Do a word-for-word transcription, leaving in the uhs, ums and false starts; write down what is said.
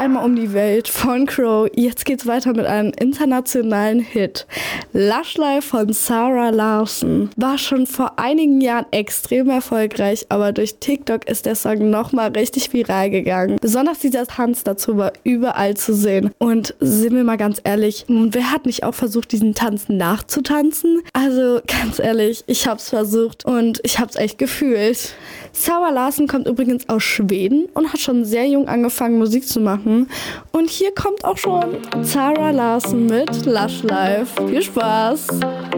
einmal um die Welt von Crow. Jetzt geht's weiter mit einem internationalen Hit. Lush Life von Zara Larsson war schon vor einigen Jahren extrem erfolgreich, aber durch TikTok ist der Song nochmal richtig viral gegangen. Besonders dieser Tanz dazu war überall zu sehen. Und sind wir mal ganz ehrlich, wer hat nicht auch versucht, diesen Tanz nachzutanzen? Also ganz ehrlich, ich hab's versucht und ich hab's echt gefühlt. Zara Larsson kommt übrigens aus Schweden und hat schon sehr jung angefangen, Musik zu machen. Und hier kommt auch schon Zara Larsson mit Lush Life. Viel Spaß!